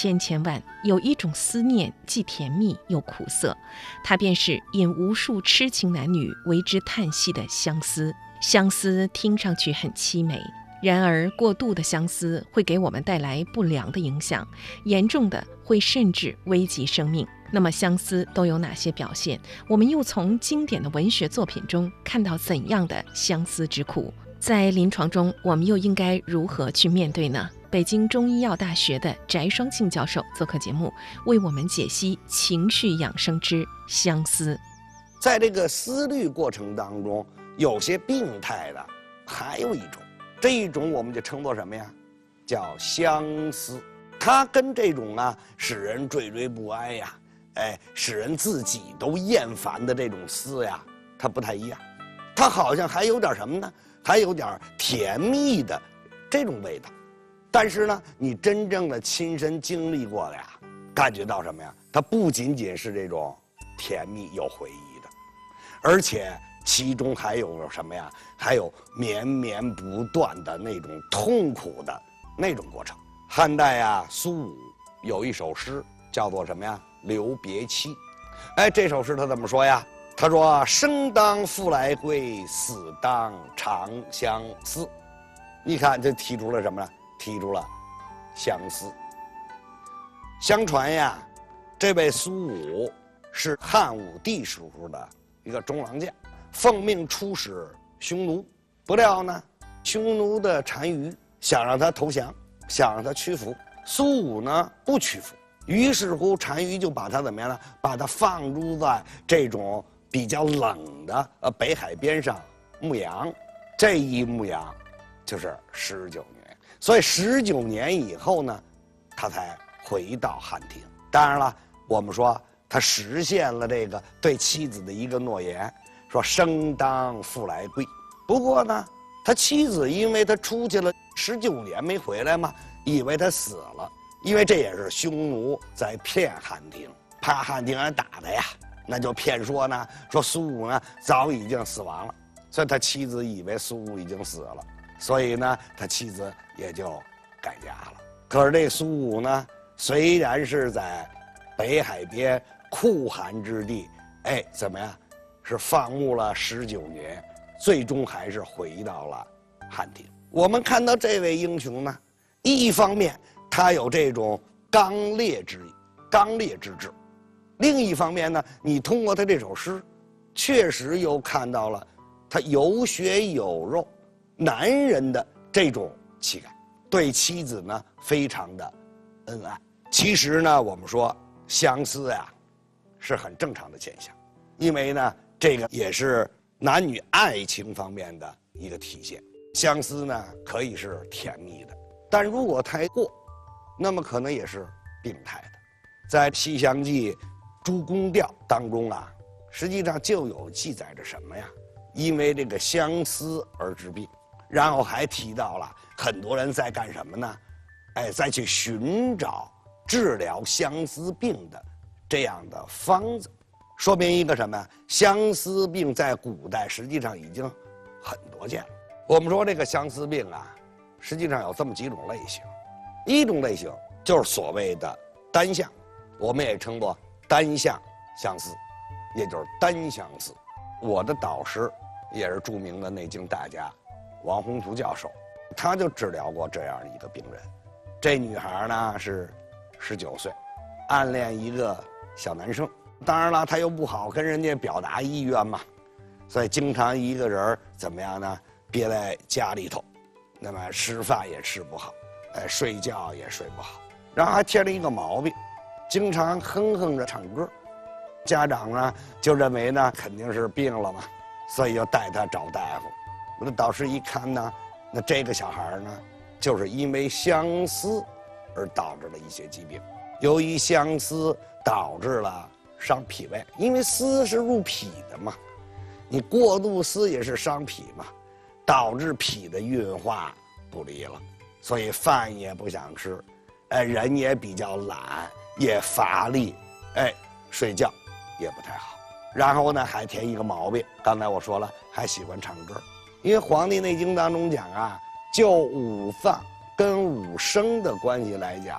千千万，有一种思念，既甜蜜又苦涩，它便是引无数痴情男女为之叹息的相思。相思听上去很凄美，然而过度的相思会给我们带来不良的影响，严重的会甚至危及生命。那么相思都有哪些表现？我们又从经典的文学作品中看到怎样的相思之苦？在临床中，我们又应该如何去面对呢？北京中医药大学的翟双庆教授做客节目，为我们解析情绪养生之相思。 在这个思虑过程当中，有些病态的，还有一种，这一种我们就称作什么呀？叫相思。它跟这种使人惴惴不安呀，使人自己都厌烦的这种思呀，它不太一样。它好像还有点什么呢？还有点甜蜜的这种味道。但是呢，你真正的亲身经历过的呀，感觉到什么呀？它不仅仅是这种甜蜜有回忆的，而且其中还有什么呀？还有绵绵不断的那种痛苦的那种过程。汉代苏武有一首诗叫做什么呀？留别妻。这首诗他怎么说呀？他说：生当复来归，死当长相思。你看这提出了什么呢？提出了相思。相传呀，这位苏武是汉武帝时候的一个中郎将，奉命出使匈奴。不料呢，匈奴的单于想让他投降，想让他屈服。苏武呢不屈服，于是乎单于就把他怎么样呢？把他放逐在这种比较冷的北海边上牧羊。这一牧羊就是19年，所以19年以后呢，他才回到汉庭。当然了，我们说他实现了这个对妻子的一个诺言，说生当复来归。不过呢，他妻子因为他出去了19年没回来嘛，以为他死了，因为这也是匈奴在骗汉庭，怕汉庭人打他呀，那就骗说呢，说苏武呢早已经死亡了，所以他妻子以为苏武已经死了，所以呢，他妻子也就改嫁了。可是这苏武呢，虽然是在北海边酷寒之地，怎么样，是放牧了19年，最终还是回到了汉庭。我们看到这位英雄呢，一方面他有这种刚烈之志，另一方面呢，你通过他这首诗，确实又看到了他有血有肉男人的这种气概，对妻子呢非常的恩爱。其实呢，我们说相思呀是很正常的现象，因为呢这个也是男女爱情方面的一个体现。相思呢可以是甜蜜的，但如果太过，那么可能也是病态的。在《西厢记·诸宫调》当中实际上就有记载着什么呀？因为这个相思而治病，然后还提到了很多人在干什么呢？再去寻找治疗相思病的这样的方子，说明一个什么呀？相思病在古代实际上已经很多见了。我们说这个相思病实际上有这么几种类型。一种类型就是所谓的单相，我们也称作单相相思，也就是单相思。我的导师也是著名的内经大家王宏图教授，他就治疗过这样一个病人。这女孩呢是19岁，暗恋一个小男生，当然了，她又不好跟人家表达意愿嘛，所以经常一个人怎么样呢？憋在家里头，那么吃饭也吃不好，睡觉也睡不好，然后还添了一个毛病，经常哼哼着唱歌。家长呢就认为呢肯定是病了嘛，所以就带他找大夫。我的导师一看呢，那这个小孩呢就是因为相思而导致了一些疾病。由于相思导致了伤脾胃，因为思是入脾的嘛，你过度思也是伤脾嘛，导致脾的运化不利了，所以饭也不想吃，人也比较懒，也乏力，睡觉也不太好。然后呢，还添一个毛病，刚才我说了，还喜欢唱歌。因为《黄帝内经》当中讲就五脏跟五声的关系来讲，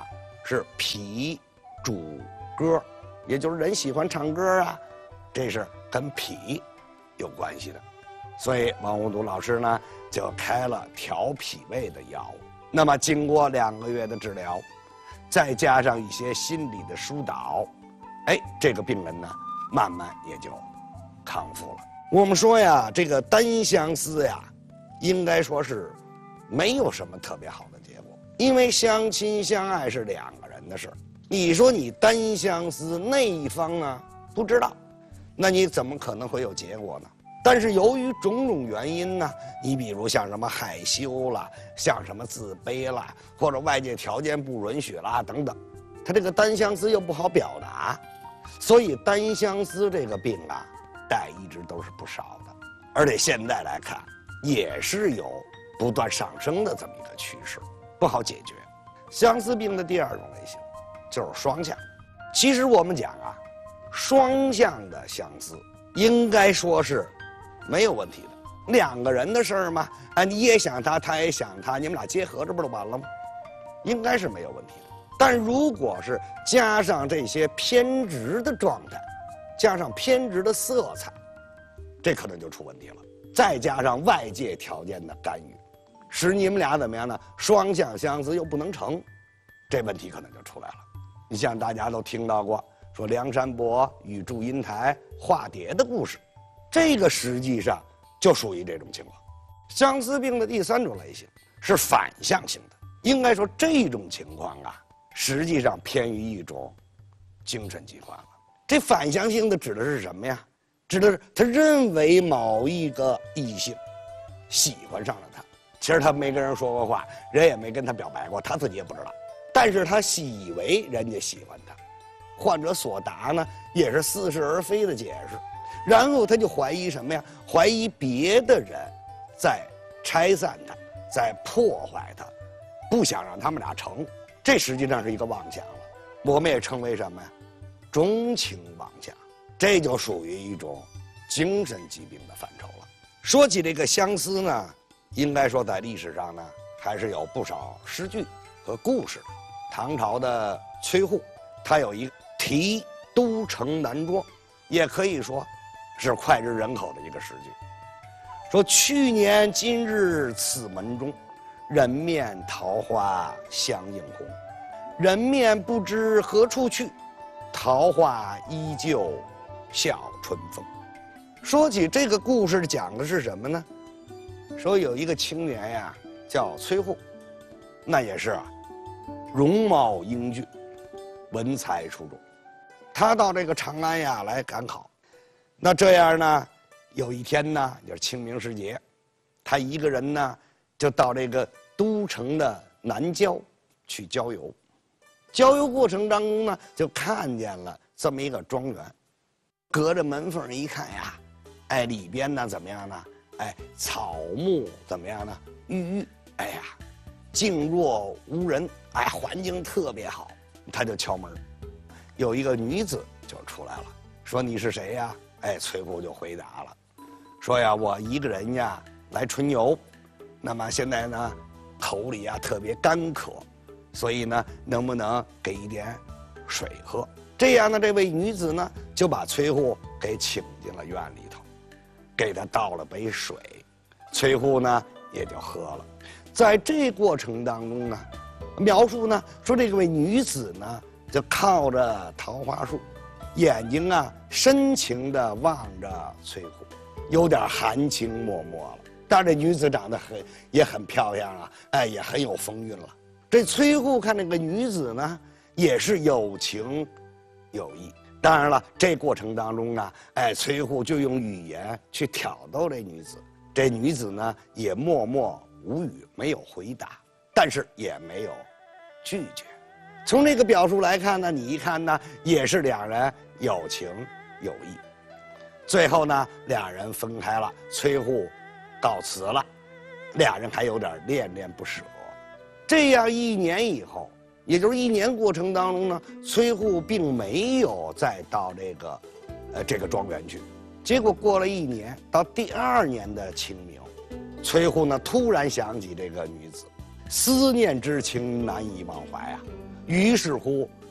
是脾主歌，也就是人喜欢唱歌啊，这是跟脾有关系的。所以王洪都老师呢就开了调脾胃的药物。那么经过2个月的治疗，再加上一些心理的疏导，这个病人呢慢慢也就康复了。我们说呀，这个单相思呀，应该说是没有什么特别好的结果，因为相亲相爱是2个人的事儿。你说你单相思，那一方呢不知道，那你怎么可能会有结果呢？但是由于种种原因呢，你比如像什么害羞啦，像什么自卑啦，或者外界条件不允许啦等等，他这个单相思又不好表达，所以单相思这个病啊，一直都是不少的，而且现在来看也是有不断上升的这么一个趋势，不好解决。相思病的第2种类型就是双向。其实我们讲啊，双向的相思应该说是没有问题的，2个人的事儿嘛，你也想他，他也想他，你们俩结合，这不就完了吗？应该是没有问题的。但如果是加上这些偏执的状态，加上偏执的色彩，这可能就出问题了。再加上外界条件的干预，使你们俩怎么样呢？双向相思又不能成，这问题可能就出来了。你像大家都听到过说梁山伯与祝英台化蝶的故事，这个实际上就属于这种情况。相思病的第3种类型是反向性的，应该说这种情况啊，实际上偏于一种精神疾患了。这反向性的指的是什么呀？指的是他认为某一个异性喜欢上了他，其实他没跟人说过话，人也没跟他表白过，他自己也不知道，但是他以为人家喜欢他。患者所答呢也是似是而非的解释，然后他就怀疑什么呀？怀疑别的人在拆散他，在破坏他，不想让他们俩成。这实际上是一个妄想了，我们也称为什么呀？钟情妄想，这就属于一种精神疾病的范畴了。说起这个相思呢，应该说在历史上呢还是有不少诗句和故事的。唐朝的崔护，他有一个题都城南庄，也可以说是脍炙人口的一个诗句，说去年今日此门中，人面桃花相映红，人面不知何处去，桃花依旧笑春风。说起这个故事讲的是什么呢？说有一个青年呀，叫崔护，那也是容貌英俊，文才出众。他到这个长安呀来赶考，那这样呢，有一天呢，就是清明时节，他一个人呢就到这个都城的南郊去郊游。郊游过程当中呢，就看见了这么一个庄园，隔着门缝一看呀，里边呢怎么样呢？草木怎么样呢？郁郁，静若无人，环境特别好。他就敲门，有一个女子就出来了，说你是谁呀？崔护就回答了，说呀，我一个人呀来春游，那么现在呢口里呀特别干渴，所以呢能不能给一点水喝？这样呢，这位女子呢就把崔护给请进了院里头，给他倒了杯水，崔护呢也就喝了。在这过程当中呢，描述呢说这位女子呢就靠着桃花树，眼睛深情地望着崔护，有点含情脉脉了。但是这女子长得也很漂亮也很有风韵了。这崔护看这个女子呢，也是有情有义。当然了，这过程当中呢，崔护就用语言去挑逗这女子，这女子呢也默默无语，没有回答，但是也没有拒绝。从这个表述来看呢，你一看呢，也是两人有情有义。最后呢，两人分开了，崔护告辞了，俩人还有点恋恋不舍。这样1年以后，也就是1年过程当中呢，崔护并没有再到这个庄园去。结果过了1年，到第2年的清明，崔护呢突然想起这个女子，思念之情难以忘怀啊。 于是乎，